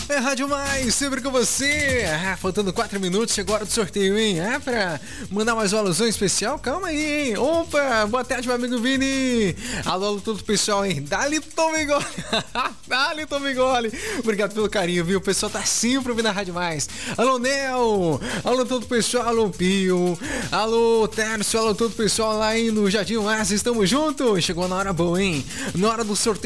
É Rádio Mais, sempre com você. Faltando 4 minutos, chegou a hora do sorteio, hein? Pra mandar mais uma alusão especial? Calma aí, hein? Opa, boa tarde, meu amigo Vini. Alô, todo o pessoal, hein? Dali, Tom Bigoli. Dali, Tom Bigoli. Obrigado pelo carinho, viu? O pessoal tá sempre ouvindo a Rádio Mais. Alô, Nel. Alô, todo o pessoal. Alô, Pio. Alô, Tércio. Alô, todo o pessoal lá, hein? No Jardim Massa. Estamos juntos. Chegou na hora boa, hein? Na hora do sorteio.